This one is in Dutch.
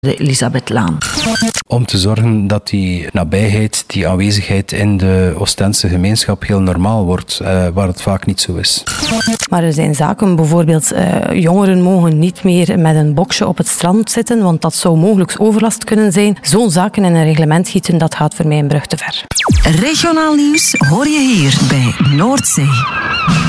de Elisabethlaan. Om te zorgen dat die nabijheid, die aanwezigheid in de Oostense gemeenschap heel normaal wordt, waar het vaak niet zo is. Maar er zijn zaken, bijvoorbeeld jongeren mogen niet meer met een boksje op het strand zitten, want dat zou mogelijk overlast kunnen zijn. Zo'n zaken in een reglement gieten, dat gaat voor mij een brug te ver. Regionaal nieuws hoor je hier bij Noordzee.